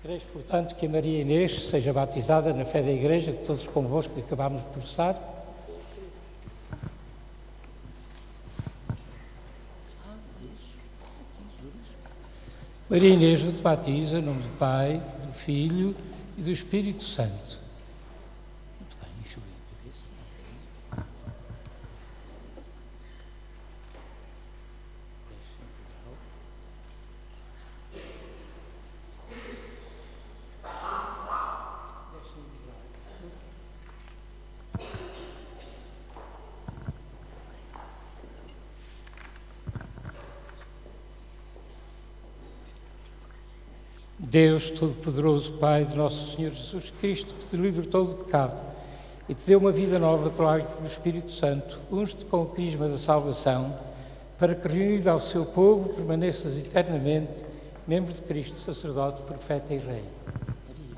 Quereis, portanto, que a Maria Inês seja batizada na fé da Igreja, que todos convosco acabámos de professar. Maria Inês te batiza, em nome do Pai, do Filho e do Espírito Santo. Muito bem, deixa eu ver a cabeça. Deus Todo-Poderoso, Pai de nosso Senhor Jesus Cristo, que te libertou do pecado e te deu uma vida nova pelo hábito do Espírito Santo, unge-te com o crisma da salvação, para que, reunido ao seu povo, permaneças eternamente membro de Cristo, sacerdote, profeta e rei.